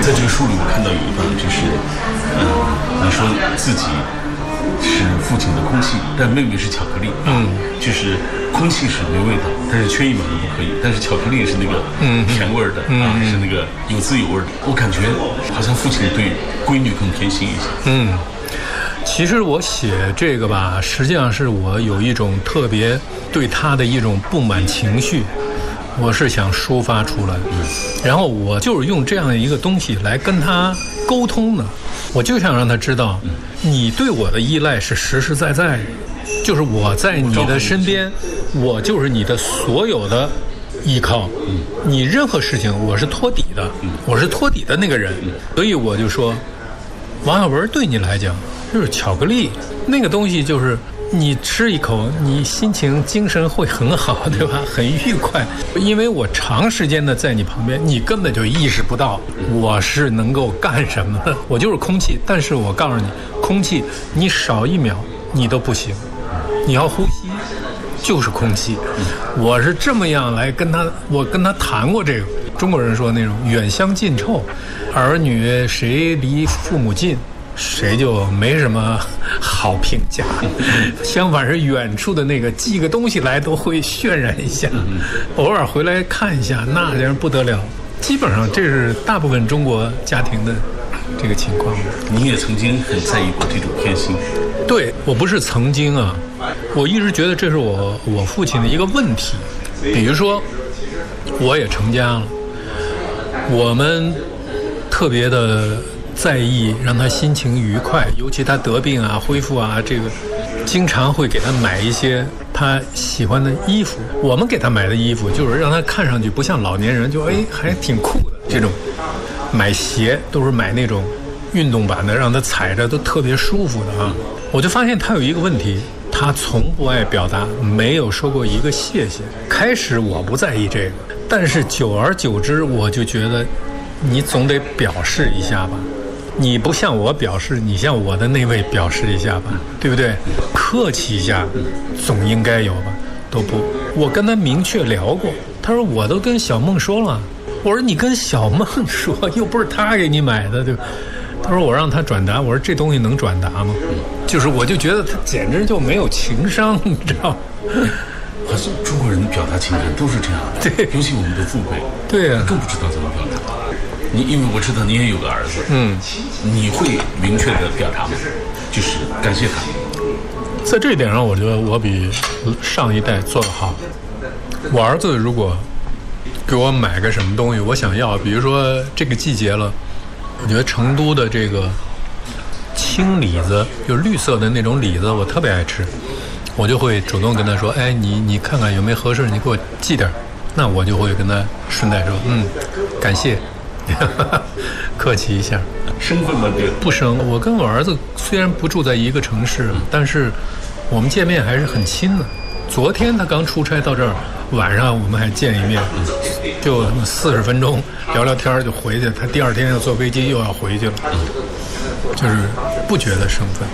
在这个书里我看到有一段就是，你说自己是父亲的空气，但妹妹是巧克力。就是空气是没味道，但是缺一秒都不可以。但是巧克力是那个甜味的是那个有滋有味的。我感觉好像父亲对闺女更偏心一些。 其实我写这个吧，实际上是我有一种特别对他的一种不满情绪，我是想抒发出来。然后我就是用这样的一个东西来跟他沟通的。我就想让他知道，你对我的依赖是实实在在的，就是我在你的身边，我就是你的所有的依靠。你任何事情我是托底的，我是托底的那个人。所以我就说，王小文对你来讲就是巧克力，那个东西就是你吃一口，你心情精神会很好，对吧？很愉快。因为我长时间的在你旁边，你根本就意识不到我是能够干什么的。我就是空气，但是我告诉你，空气你少一秒你都不行，你要呼吸就是空气。我是这么样来跟他，我跟他谈过这个。中国人说那种远香近臭，儿女谁离父母近，谁就没什么好评价。相反是远处的那个寄个东西来都会渲染一下，偶尔回来看一下，那真是不得了。基本上这是大部分中国家庭的这个情况。 你也曾经很在意过这种偏心？ 对，我不是曾经啊，我一直觉得这是我父亲的一个问题。比如说我也成家了，我们特别的在意让他心情愉快，尤其他得病啊恢复啊，这个经常会给他买一些他喜欢的衣服。我们给他买的衣服就是让他看上去不像老年人，就还挺酷的这种。买鞋都是买那种运动版的，让他踩着都特别舒服的啊。我就发现他有一个问题，他从不爱表达，没有说过一个谢谢。开始我不在意这个，但是久而久之我就觉得你总得表示一下吧，你不向我表示，你向我的那位表示一下吧，对不对？客气一下总应该有吧。都不，我跟他明确聊过，他说我都跟小梦说了。我说你跟小梦说，又不是他给你买的，对吧？他说我让他转达，我说这东西能转达吗？就是我就觉得他简直就没有情商，你知道吗？ 好像中国人表达情感都是这样的， 对， 尤其我们的父辈， 对啊， 更不知道怎么表达。因为我知道你也有个儿子，你会明确的表达吗？就是感谢他。 在这一点上，我觉得我比上一代做得好。我儿子如果给我买个什么东西，我想要，比如说这个季节了，我觉得成都的这个青李子，就绿色的那种李子，我特别爱吃，我就会主动跟他说，哎，你看看有没有合适，你给我寄点。那我就会跟他顺带说，感谢，客气一下。 生分吗？ 不生。我跟我儿子虽然不住在一个城市，但是我们见面还是很亲的。昨天他刚出差到这儿，晚上我们还见一面，就40分钟聊聊天就回去。他第二天要坐飞机又要回去了，就是不觉得生分。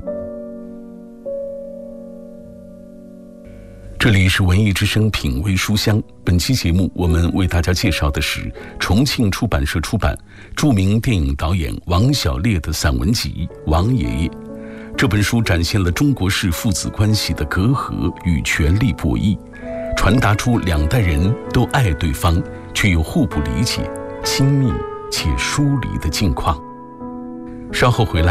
这里是文艺之声品味书香，本期节目我们为大家介绍的是重庆出版社出版著名电影导演王小烈的散文集《王爷爷》。这本书展现了中国式父子关系的隔阂与权力博弈，传达出两代人都爱对方却又互不理解、亲密且疏离的境况。稍后回来